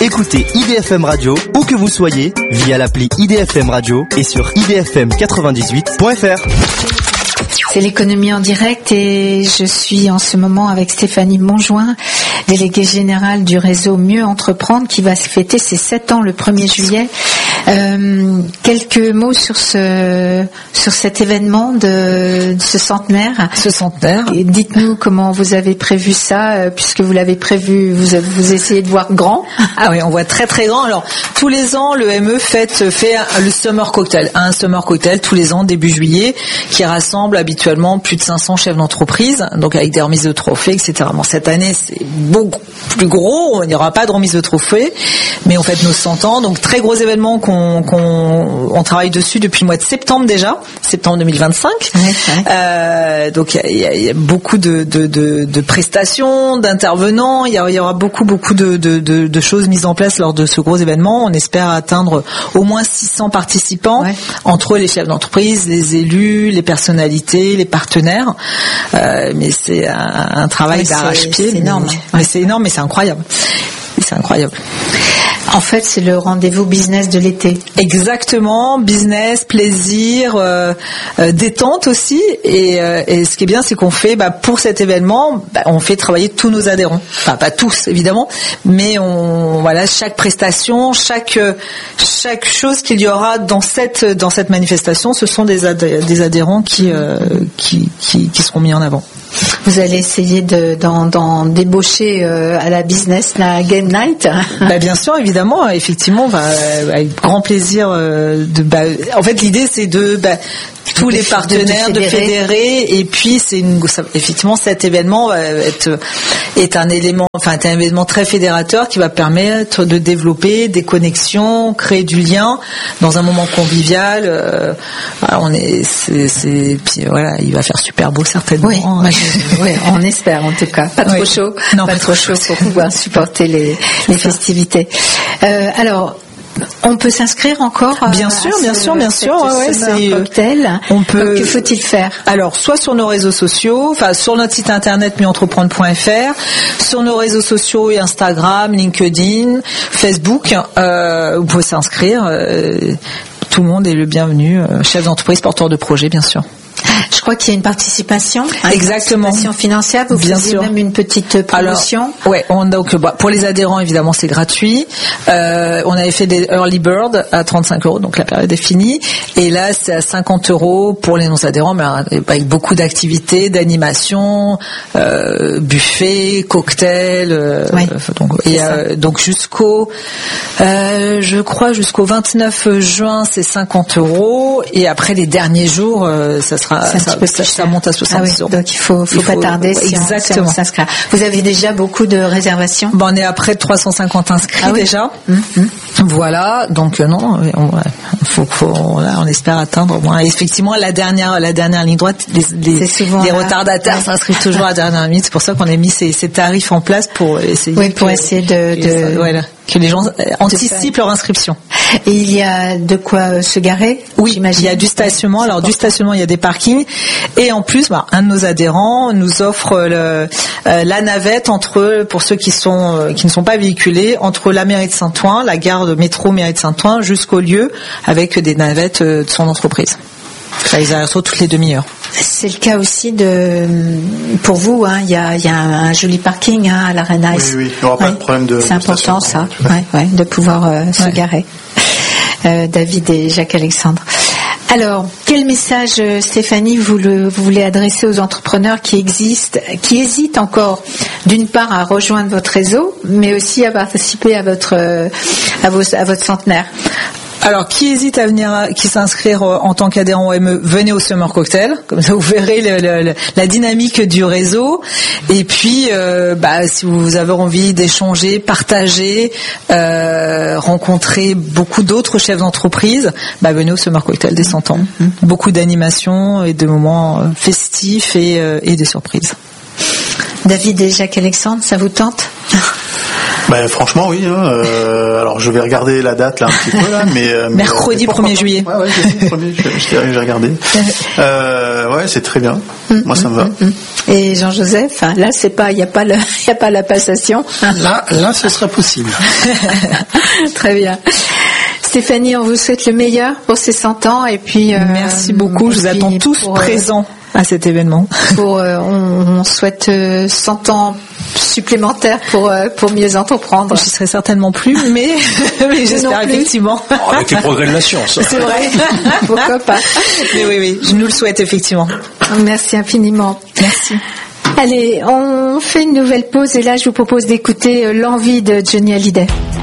Écoutez IDFM Radio où que vous soyez via l'appli IDFM Radio et sur idfm98.fr. C'est l'économie en direct et je suis en ce moment avec Stéphanie Monjoint, déléguée générale du réseau Mieux Entreprendre qui va fêter ses 7 ans le 1er juillet. Quelques mots sur cet événement de ce centenaire. Et dites-nous comment vous avez prévu ça, puisque vous l'avez prévu, vous essayez de voir grand. Ah oui, on voit très très grand. Alors tous les ans, le ME fait le Summer Cocktail, un Summer Cocktail tous les ans début juillet, qui rassemble habituellement plus de 500 chefs d'entreprise, donc avec des remises de trophées, etc. Bon, cette année c'est beaucoup plus gros, il n'y aura pas de remise de trophées, mais on fête nos 100 ans, donc très gros événement on travaille dessus depuis le mois de septembre déjà, septembre 2025. Donc il y a beaucoup de prestations, d'intervenants, il y aura beaucoup de choses mises en place lors de ce gros événement. On espère atteindre au moins 600 participants, entre les chefs d'entreprise, les élus, les personnalités, les partenaires. Mais c'est un travail d'arrache-pied. C'est énorme. Mais c'est énorme, mais c'est incroyable. C'est incroyable. En fait, c'est le rendez-vous business de l'été. Exactement, business, plaisir, détente aussi. Et ce qui est bien, c'est qu'on fait, pour cet événement, on fait travailler tous nos adhérents. Enfin, pas tous, évidemment, mais chaque prestation, chaque chose qu'il y aura dans cette manifestation, ce sont des adhérents qui seront mis en avant. Vous allez essayer d'en débaucher à la business, la Game Night. Bien sûr, évidemment, effectivement, avec grand plaisir. En fait, l'idée, c'est tous les partenaires de fédérer, et puis effectivement cet événement est un élément très fédérateur qui va permettre de développer des connexions, créer du lien dans un moment convivial. Puis voilà, il va faire super beau certainement. Oui, on espère en tout cas. Pas trop chaud, non, pas trop chaud pour pouvoir supporter les festivités. Alors. On peut s'inscrire encore bien sûr. C'est cocktail. Que faut-il faire? Alors, soit sur nos réseaux sociaux, sur notre site internet mieuxentreprendre.fr, sur nos réseaux sociaux et Instagram, LinkedIn, Facebook, vous pouvez s'inscrire. Tout le monde est le bienvenu, chef d'entreprise, porteur de projet, bien sûr. Je crois qu'il y a une participation. Exactement. Une participation financière. Vous faisiez même une petite promotion. Alors, pour les adhérents, évidemment, c'est gratuit. On avait fait des early bird à 35 €, donc la période est finie. Et là, c'est à 50 € pour les non-adhérents, mais avec beaucoup d'activités, d'animation, buffet, cocktail. Donc jusqu'au 29 juin, c'est 50 €. Et après les derniers jours, ça monte à 70 €. Donc il faut pas tarder si on s'inscrit. Vous avez déjà beaucoup de réservations? On est à près de 350 inscrits déjà. Voilà, donc on espère atteindre. Effectivement, la dernière ligne droite, les retardataires s'inscrivent toujours à la dernière minute. C'est pour ça qu'on a mis ces tarifs en place pour essayer. Que les gens anticipent leur inscription. Et il y a de quoi se garer? Oui, j'imagine. Il y a du stationnement. Alors du stationnement, il y a des parkings. Et en plus, un de nos adhérents nous offre la navette pour ceux qui ne sont pas véhiculés, entre la mairie de Saint-Ouen, la gare de métro mairie de Saint-Ouen, jusqu'au lieu, avec des navettes de son entreprise. Ils arrivent toutes les demi-heures. C'est le cas aussi pour vous, il y a un joli parking à l'Arena. Oui, il n'y aura pas de problème de. C'est important ça, de pouvoir se garer. David et Jacques-Alexandre. Alors, quel message, Stéphanie, vous voulez adresser aux entrepreneurs qui hésitent encore, d'une part, à rejoindre votre réseau, mais aussi à participer à votre centenaire? Alors, qui hésite à venir, qui s'inscrire en tant qu'adhérent au ME, venez au Summer Cocktail. Comme ça, vous verrez la dynamique du réseau. Et puis, si vous avez envie d'échanger, partager, rencontrer beaucoup d'autres chefs d'entreprise, venez au Summer Cocktail des 100 ans. Beaucoup d'animations et de moments festifs et des surprises. David et Jacques-Alexandre, ça vous tente? Franchement, oui. Alors, je vais regarder la date là un petit peu là, mais mercredi 1er juillet. Ouais, j'ai regardé. Ouais, c'est très bien. Moi, ça me va. Et Jean-Joseph, là, il y a pas la passation. Là, ce sera possible. Très bien. Stéphanie, on vous souhaite le meilleur pour ces 100 ans et puis merci beaucoup. Je vous attends tous présents à cet événement. On souhaite 100 ans supplémentaires pour mieux entreprendre. J'y serai certainement plus, mais j'espère effectivement. Avec les progrès de la science. C'est vrai. Pourquoi pas. Mais oui, je nous le souhaite effectivement. Merci infiniment. Merci. Allez, on fait une nouvelle pause et là je vous propose d'écouter L'envie de Johnny Hallyday.